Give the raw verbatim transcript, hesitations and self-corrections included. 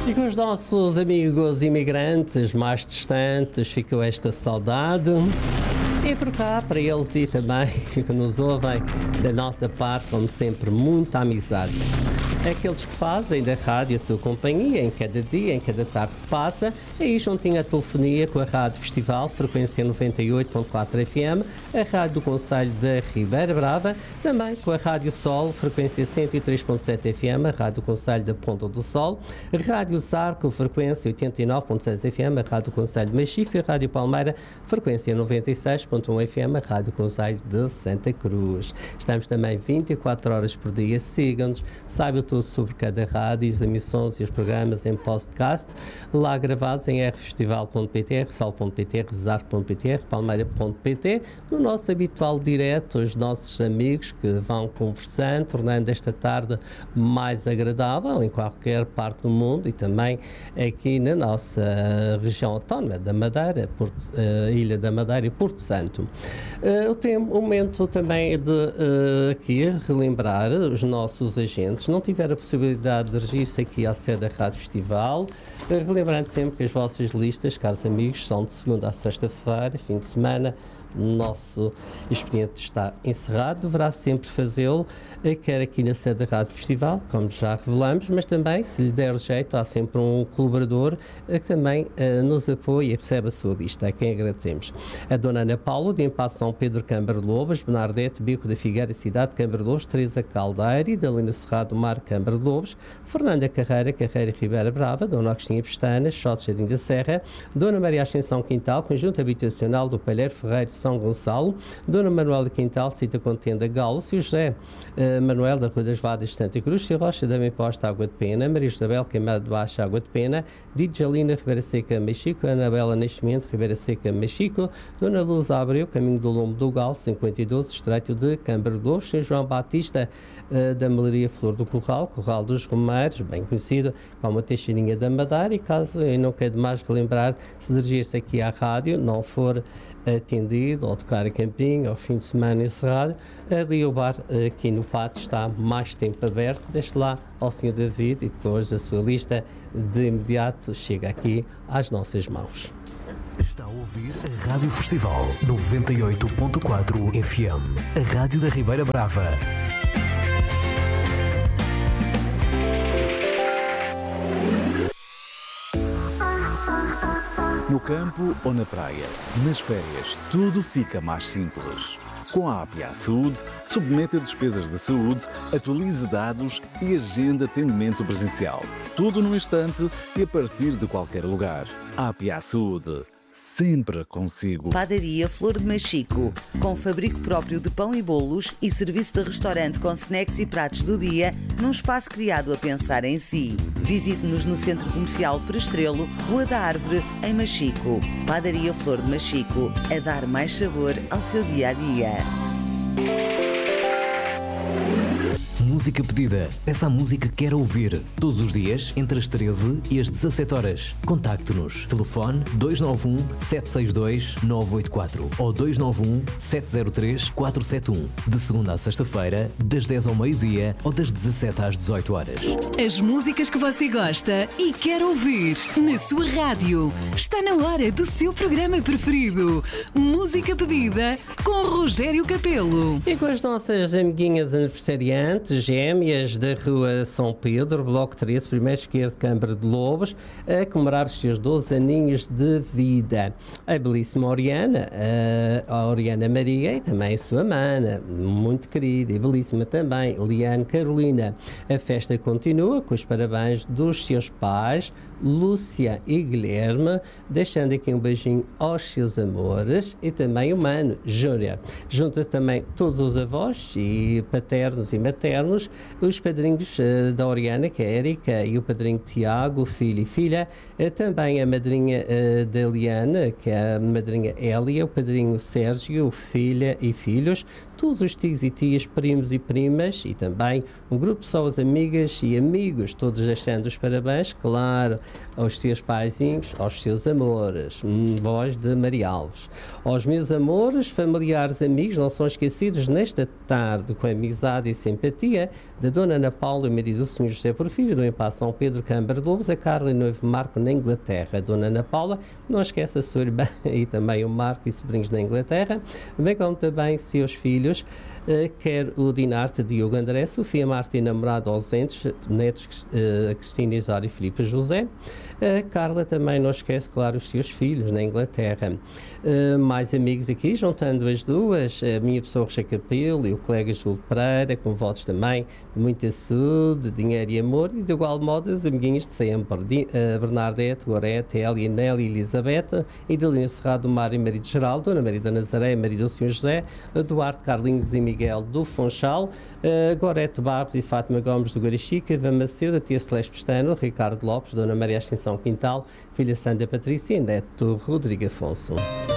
E com os nossos amigos imigrantes mais distantes ficou esta saudade. E por cá, para eles e também que nos ouvem, da nossa parte, como sempre, muita amizade. Aqueles que fazem da rádio a sua companhia em cada dia, em cada tarde que passa, aí juntinho a telefonia com a Rádio Festival, frequência noventa e oito ponto quatro F M, a Rádio do Concelho da Ribeira Brava, também com a Rádio Sol, frequência cento e três ponto sete F M, a Rádio do Concelho da Ponta do Sol, a Rádio Zarco, frequência oitenta e nove ponto seis F M, a Rádio do Concelho de Machico, e a Rádio Palmeira, frequência noventa e seis ponto um F M, a Rádio do Concelho de Santa Cruz. Estamos também vinte e quatro horas por dia, sigam-nos, saibam tudo sobre cada rádio, as emissões e os programas em podcast, lá gravados em r festival ponto p t, r sol ponto p t, r zarco ponto p t, r palmeira ponto p t, no nosso habitual direto, os nossos amigos que vão conversando, tornando esta tarde mais agradável em qualquer parte do mundo e também aqui na nossa região autónoma da Madeira, Porto, uh, Ilha da Madeira e Porto Santo. Uh, o momento também é de uh, aqui relembrar os nossos agentes, não tiveram a possibilidade de registro aqui à sede da Rádio Festival, uh, relembrando sempre que as vossas listas, caros amigos, são de segunda a sexta-feira, fim de semana. O nosso expediente está encerrado, deverá sempre fazê-lo, quer aqui na sede da Rádio Festival, como já revelamos, mas também, se lhe der jeito, há sempre um colaborador que também uh, nos apoia e recebe a sua lista, a quem agradecemos. A Dona Ana Paulo, de Empasse São Pedro Câmara de Lobos, Bernardete, Bico da Figueira, Cidade de Câmara de Lobos, Teresa Caldeira, Idalina Cerrado, Mar Câmara de Lobos, Fernanda Carreira, Carreira Ribeira Brava, Dona Agostinha Pestana, Xote Jardim da Serra, Dona Maria Ascensão Quintal, Conjunto Habitacional do Palheiro Ferreiro São Gonçalo, Dona Manuela Quintal, Cita Contenda Galo, Sr. José uh, Manuel da Rua das Vadas de Santa Cruz, Sr. Rocha da Memposta Água de Pena, Maria Isabel Queimada de Baixo Água de Pena, Didjalina Ribeira Seca Mexico, Anabela Nascimento Ribeira Seca Mexico, Dona Luz Abreu, Caminho do Lombo do Galo, cinquenta e dois, Estreito de Câmara de Lobos, Sr. João Batista uh, da Melaria Flor do Corral, Corral dos Romeiros, bem conhecido como a Teixeirinha da Madeira, e caso eu não quero mais relembrar, se dirigir-se aqui à rádio, não for atendido ou tocar a campinho ao fim de semana encerrado, ali o bar aqui no pátio está mais tempo aberto, deixe lá ao senhor David e depois a sua lista de imediato chega aqui às nossas mãos. Está a ouvir a Rádio Festival noventa e oito ponto quatro F M, a Rádio da Ribeira Brava. No campo ou na praia, nas férias, tudo fica mais simples. Com a A P A Saúde, submeta despesas de saúde, atualize dados e agenda atendimento presencial. Tudo num instante e a partir de qualquer lugar. A P A Saúde. Sempre consigo. Padaria Flor de Machico, com fabrico próprio de pão e bolos e serviço de restaurante com snacks e pratos do dia, num espaço criado a pensar em si. Visite-nos no Centro Comercial Perestrelo, Rua da Árvore, em Machico. Padaria Flor de Machico, a dar mais sabor ao seu dia-a-dia. Música pedida. Peça a música que quer ouvir. Todos os dias, entre as treze e as dezassete horas. Contacte-nos. Telefone dois nove um, sete seis dois, nove oito quatro ou dois nove um, sete zero três, quatro sete um. De segunda à sexta-feira, das dez ao meio-dia ou das dezassete às dezoito horas. As músicas que você gosta e quer ouvir na sua rádio. Está na hora do seu programa preferido. Música pedida com Rogério Capelo. E com as nossas amiguinhas aniversariantes, gêmeas da Rua São Pedro, Bloco treze, primeiro esquerdo, Câmara de Lobos, a comemorar os seus doze aninhos de vida. A belíssima Oriana, a Oriana Maria e também a sua mana, muito querida e belíssima também, Liane Carolina. A festa continua com os parabéns dos seus pais, Lúcia e Guilherme, deixando aqui um beijinho aos seus amores e também o mano, Júnior. Junta também todos os avós e paternos e maternos, os padrinhos uh, da Oriana, que é a Érica, e o padrinho Tiago, filho e filha, uh, também a madrinha uh, da Liana, que é a madrinha Hélia, o padrinho Sérgio, filha e filhos, todos os tios e tias, primos e primas e também um grupo de pessoas amigas e amigos, todos deixando os parabéns, claro, aos seus paizinhos, aos seus amores, hum, voz de Maria Alves. Aos meus amores, familiares, amigos, não são esquecidos nesta tarde com a amizade e simpatia da Dona Ana Paula e marido do senhor José Porfírio, do Impasse São Pedro, Câmara de Lobos, a Carla e noivo Marco na Inglaterra. A Dona Ana Paula, não esquece a sua irmã e também o Marco e sobrinhos na Inglaterra, bem como também seus filhos, uh, quer o Dinarte, Diogo André, Sofia Marta e namorado ausentes, netos uh, Cristina Isório e Filipe José. A Carla também não esquece, claro, os seus filhos na Inglaterra. Uh, mais amigos aqui, juntando as duas, a minha pessoa Rocha Capelo e o colega Júlio Pereira, com votos também de muita saúde, dinheiro e amor, e de igual modo as amiguinhas de sempre, de, uh, Bernadette, Gorete, Elia, Nelly e Elisabetta, Idalina Serrado, Mário, marido geral, Dona Maria da Nazaré, marido do senhor José, Eduardo, Carlinhos e Miguel do Funchal, uh, Gorete Barros e Fátima Gomes do Garichica, Eva Macedo, a tia Celeste Pestano, Ricardo Lopes, Dona Maria Ascensão Quintal, filha Sandra Patrícia e neto Rodrigo Afonso.